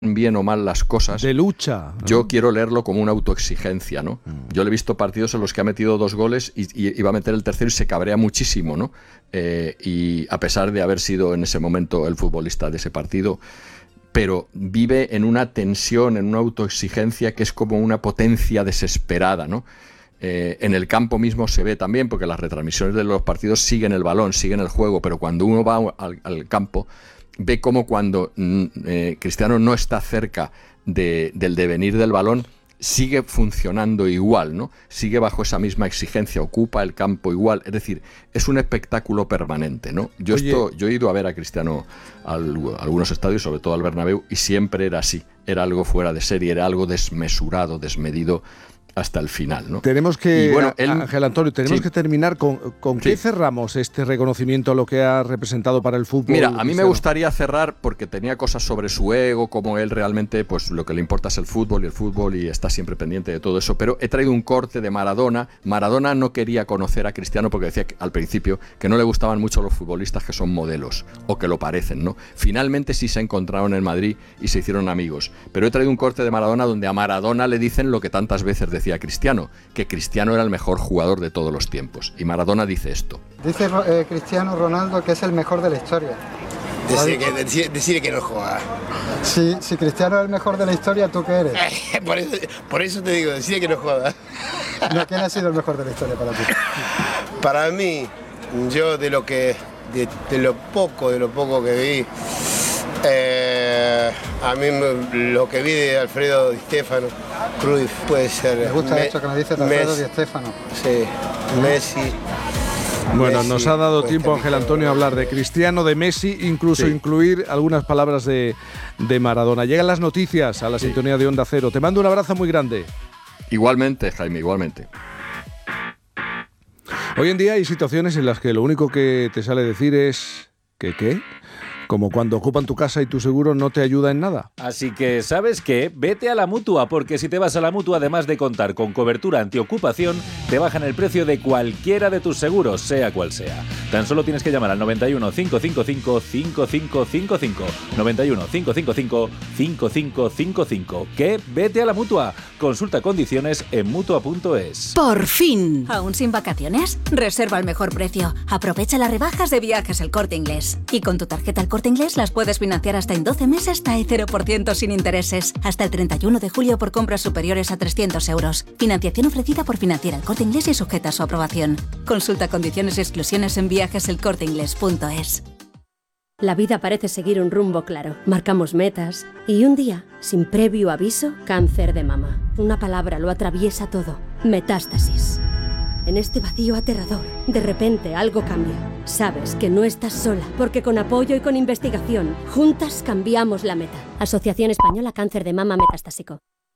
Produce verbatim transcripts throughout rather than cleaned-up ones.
bien o mal las cosas, de lucha, ¿no? Yo quiero leerlo como una autoexigencia, ¿no? Mm. Yo le he visto partidos en los que ha metido dos goles y, y iba a meter el tercero y se cabrea muchísimo, ¿no? Eh, y a pesar de haber sido en ese momento el futbolista de ese partido, pero vive en una tensión, en una autoexigencia que es como una potencia desesperada, ¿no? Eh, en el campo mismo se ve también, porque las retransmisiones de los partidos siguen el balón, siguen el juego, pero cuando uno va al, al campo, ve como cuando eh, Cristiano no está cerca de, del devenir del balón, sigue funcionando igual, ¿no? Sigue bajo esa misma exigencia, ocupa el campo igual, es decir, es un espectáculo permanente, ¿no? Yo, esto, yo he ido a ver a Cristiano a algunos estadios, sobre todo al Bernabéu, y siempre era así, era algo fuera de serie, era algo desmesurado, desmedido, hasta el final, ¿no? Tenemos que, y bueno, él, Ángel Antonio, tenemos sí. que terminar con, con sí. qué cerramos este reconocimiento a lo que ha representado para el fútbol. Mira, a mí me gustaría cerrar porque tenía cosas sobre su ego, como él realmente, pues lo que le importa es el fútbol y el fútbol y está siempre pendiente de todo eso, pero he traído un corte de Maradona. Maradona no quería conocer a Cristiano porque decía que, al principio que no le gustaban mucho los futbolistas que son modelos o que lo parecen, ¿no? Finalmente sí se encontraron en Madrid y se hicieron amigos, pero he traído un corte de Maradona donde a Maradona le dicen lo que tantas veces decía decía Cristiano, que Cristiano era el mejor jugador de todos los tiempos. Y Maradona dice esto. Dice eh, Cristiano Ronaldo que es el mejor de la historia. Decir que, decir, decir que no juega. Si, si Cristiano es el mejor de la historia, ¿tú qué eres? por, eso, por eso te digo, decir que no juega. No, ¿quién ha sido el mejor de la historia para ti? Para mí, yo de lo que, de, de lo poco, de lo poco que vi, Eh, a mí lo que vi de Alfredo Di Stéfano, Cruyff puede ser. Me gusta Me, esto que me dice de Alfredo Di Stéfano. Sí, Messi. Bueno, Messi, nos ha dado tiempo, Ángel Antonio, a hablar de Cristiano, de Messi, incluso sí. incluir algunas palabras de, de Maradona. Llegan las noticias a la sí. sintonía de Onda Cero. Te mando un abrazo muy grande. Igualmente, Jaime, igualmente. Hoy en día hay situaciones en las que lo único que te sale decir es ¿qué qué? Como cuando ocupan tu casa y tu seguro no te ayuda en nada. Así que, ¿sabes qué? Vete a la Mutua, porque si te vas a la Mutua, además de contar con cobertura antiocupación, te bajan el precio de cualquiera de tus seguros, sea cual sea. Tan solo tienes que llamar al noventa y uno, cinco cinco cinco, cinco cinco cinco cinco. noventa y uno, cinco cinco cinco, cinco cinco cinco cinco. ¿Qué? Vete a la Mutua. Consulta condiciones en mutua punto es. ¡Por fin! ¿Aún sin vacaciones? Reserva al mejor precio. Aprovecha las rebajas de Viajes El Corte Inglés. Y con tu tarjeta El Corte Inglés las puedes financiar hasta en doce meses hasta el cero por ciento sin intereses. Hasta el treinta y uno de julio por compras superiores a trescientos euros. Financiación ofrecida por Financiera El Corte Inglés y sujeta a su aprobación. Consulta condiciones y exclusiones en viajes el corte inglés punto es. La vida parece seguir un rumbo claro. Marcamos metas y un día, sin previo aviso, cáncer de mama. Una palabra lo atraviesa todo. Metástasis. En este vacío aterrador, de repente algo cambia. Sabes que no estás sola, porque con apoyo y con investigación, juntas cambiamos la meta. Asociación Española Cáncer de Mama Metastásico.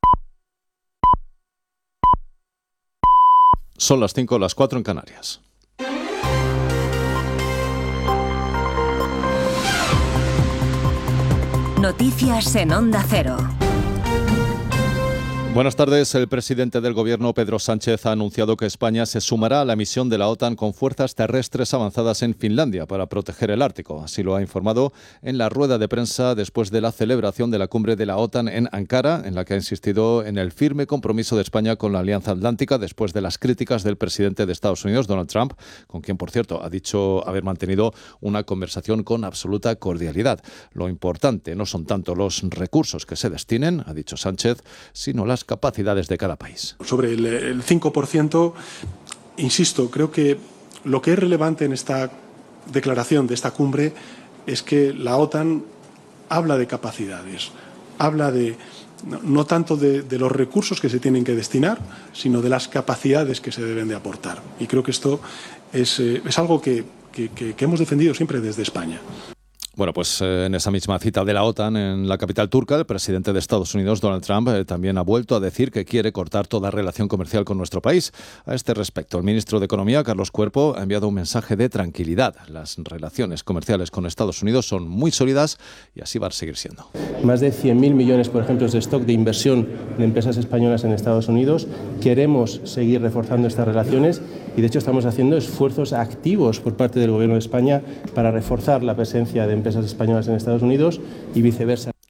Son las cinco, las cuatro en Canarias. Noticias en Onda Cero. Buenas tardes. El presidente del Gobierno, Pedro Sánchez, ha anunciado que España se sumará a la misión de la OTAN con fuerzas terrestres avanzadas en Finlandia para proteger el Ártico. Así lo ha informado en la rueda de prensa después de la celebración de la cumbre de la OTAN en Ankara, en la que ha insistido en el firme compromiso de España con la Alianza Atlántica después de las críticas del presidente de Estados Unidos, Donald Trump, con quien, por cierto, ha dicho haber mantenido una conversación con absoluta cordialidad. Lo importante no son tanto los recursos que se destinen, ha dicho Sánchez, sino las capacidades de cada país. Sobre el, el cinco por ciento, insisto, creo que lo que es relevante en esta declaración de esta cumbre es que la OTAN habla de capacidades, habla de no, no tanto de, de los recursos que se tienen que destinar, sino de las capacidades que se deben de aportar. Y creo que esto es, eh, es algo que, que, que, que hemos defendido siempre desde España. Bueno, pues eh, en esa misma cita de la OTAN en la capital turca, el presidente de Estados Unidos, Donald Trump, eh, también ha vuelto a decir que quiere cortar toda relación comercial con nuestro país. A este respecto, el ministro de Economía, Carlos Cuerpo, ha enviado un mensaje de tranquilidad. Las relaciones comerciales con Estados Unidos son muy sólidas y así va a seguir siendo. Más de cien mil millones, por ejemplo, de stock de inversión de empresas españolas en Estados Unidos. Queremos seguir reforzando estas relaciones y, de hecho, estamos haciendo esfuerzos activos por parte del Gobierno de España para reforzar la presencia de empresas españolas en Estados Unidos y viceversa.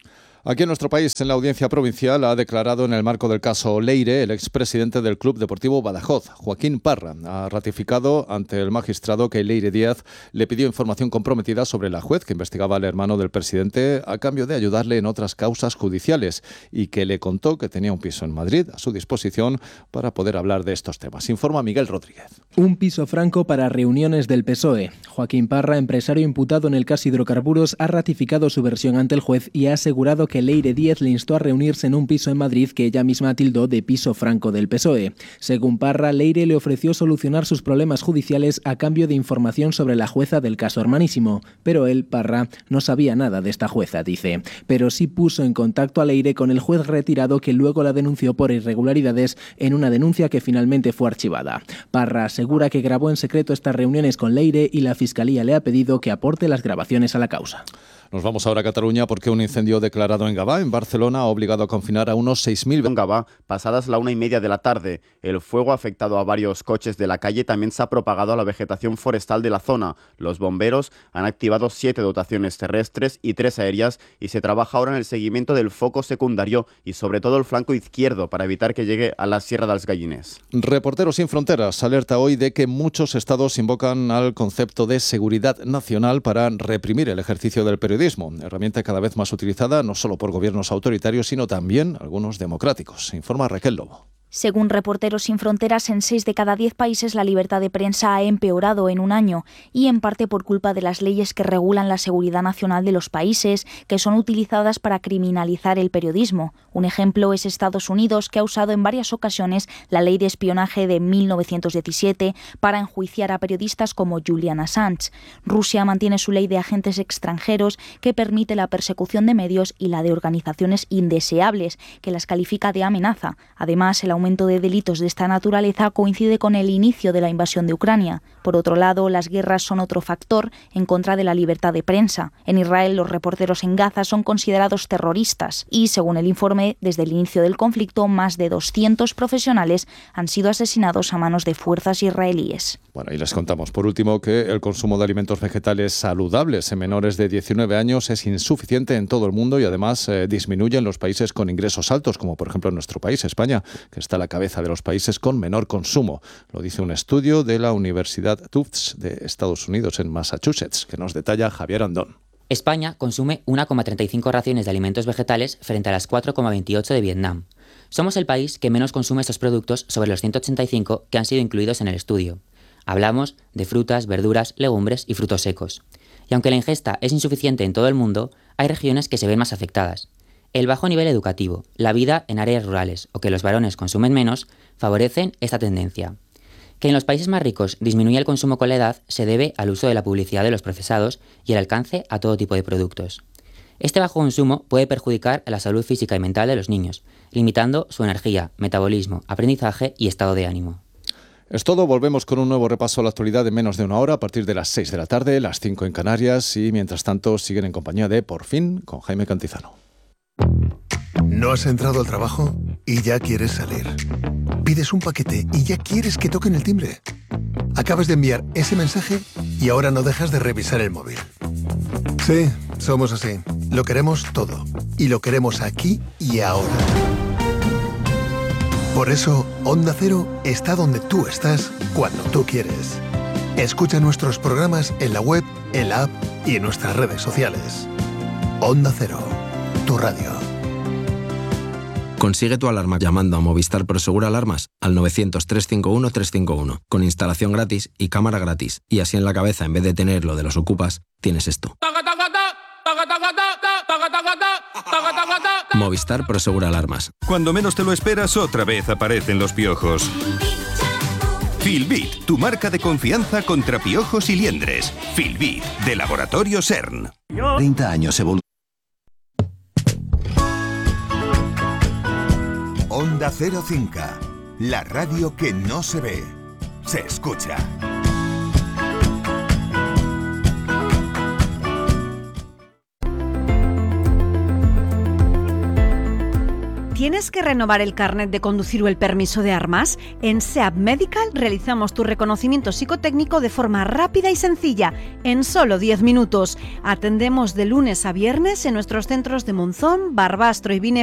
Aquí en nuestro país, en la audiencia provincial, ha declarado en el marco del caso Leire el expresidente del Club Deportivo Badajoz, Joaquín Parra. Ha ratificado ante el magistrado que Leire Díaz le pidió información comprometida sobre la juez que investigaba al hermano del presidente a cambio de ayudarle en otras causas judiciales y que le contó que tenía un piso en Madrid a su disposición para poder hablar de estos temas. Informa Miguel Rodríguez. Un piso franco para reuniones del P S O E. Joaquín Parra, empresario imputado en el caso Hidrocarburos, ha ratificado su versión ante el juez y ha asegurado que que Leire Díaz le instó a reunirse en un piso en Madrid que ella misma tildó de piso franco del P S O E. Según Parra, Leire le ofreció solucionar sus problemas judiciales a cambio de información sobre la jueza del caso Hermanísimo, pero él, Parra, no sabía nada de esta jueza, dice. Pero sí puso en contacto a Leire con el juez retirado que luego la denunció por irregularidades en una denuncia que finalmente fue archivada. Parra asegura que grabó en secreto estas reuniones con Leire y la Fiscalía le ha pedido que aporte las grabaciones a la causa. Nos vamos ahora a Cataluña porque un incendio declarado en Gavà, en Barcelona, ha obligado a confinar a unos seis mil... En Gavà, pasadas la una y media de la tarde, el fuego ha afectado a varios coches de la calle, también se ha propagado a la vegetación forestal de la zona. Los bomberos han activado siete dotaciones terrestres y tres aéreas y se trabaja ahora en el seguimiento del foco secundario y sobre todo el flanco izquierdo para evitar que llegue a la Sierra dels Gallines. Reporteros sin Fronteras alerta hoy de que muchos estados invocan al concepto de seguridad nacional para reprimir el ejercicio del periodismo. Herramienta cada vez más utilizada no solo por gobiernos autoritarios, sino también algunos democráticos. Informa Raquel Lobo. Según Reporteros sin Fronteras, en seis de cada diez países la libertad de prensa ha empeorado en un año, y en parte por culpa de las leyes que regulan la seguridad nacional de los países, que son utilizadas para criminalizar el periodismo. Un ejemplo es Estados Unidos, que ha usado en varias ocasiones la ley de espionaje de mil novecientos diecisiete para enjuiciar a periodistas como Julian Assange. Rusia mantiene su ley de agentes extranjeros, que permite la persecución de medios y la de organizaciones indeseables, que las califica de amenaza. Además, el aumento de delitos de esta naturaleza coincide con el inicio de la invasión de Ucrania. Por otro lado, las guerras son otro factor en contra de la libertad de prensa. En Israel, los reporteros en Gaza son considerados terroristas y, según el informe, desde el inicio del conflicto, más de doscientos profesionales han sido asesinados a manos de fuerzas israelíes. Bueno, y les contamos por último que el consumo de alimentos vegetales saludables en menores de diecinueve años es insuficiente en todo el mundo y además eh, disminuye en los países con ingresos altos, como por ejemplo en nuestro país, España, que está a la cabeza de los países con menor consumo. Lo dice un estudio de la Universidad Tufts de Estados Unidos en Massachusetts, que nos detalla Javier Andón. España consume una coma treinta y cinco raciones de alimentos vegetales frente a las cuatro coma veintiocho de Vietnam. Somos el país que menos consume estos productos sobre los ciento ochenta y cinco que han sido incluidos en el estudio. Hablamos de frutas, verduras, legumbres y frutos secos. Y aunque la ingesta es insuficiente en todo el mundo, hay regiones que se ven más afectadas. El bajo nivel educativo, la vida en áreas rurales o que los varones consumen menos favorecen esta tendencia. Que en los países más ricos disminuya el consumo con la edad se debe al uso de la publicidad de los procesados y el alcance a todo tipo de productos. Este bajo consumo puede perjudicar a la salud física y mental de los niños, limitando su energía, metabolismo, aprendizaje y estado de ánimo. Es todo, volvemos con un nuevo repaso a la actualidad en menos de una hora a partir de las seis de la tarde, las cinco en Canarias y mientras tanto siguen en compañía de Por Fin con Jaime Cantizano. ¿No has entrado al trabajo y ya quieres salir? Pides un paquete y ya quieres que toquen el timbre. Acabas de enviar ese mensaje y ahora no dejas de revisar el móvil. Sí, somos así. Lo queremos todo. Y lo queremos aquí y ahora. Por eso, Onda Cero está donde tú estás cuando tú quieres. Escucha nuestros programas en la web, en la app y en nuestras redes sociales. Onda Cero, tu radio. Consigue tu alarma llamando a Movistar Prosegur Alarmas al novecientos, trescientos cincuenta y uno, trescientos cincuenta y uno, con instalación gratis y cámara gratis. Y así en la cabeza, en vez de tener lo de los ocupas, tienes esto. Movistar Prosegur Alarmas. Cuando menos te lo esperas, otra vez aparecen los piojos. Filbit, tu marca de confianza contra piojos y liendres. Filbit, de Laboratorio CERN. treinta años evolucionando. Onda Cero Cinca, la radio que no se ve, se escucha. ¿Tienes que renovar el carnet de conducir o el permiso de armas? En SEAP Medical realizamos tu reconocimiento psicotécnico de forma rápida y sencilla, en solo diez minutos. Atendemos de lunes a viernes en nuestros centros de Monzón, Barbastro y Binefre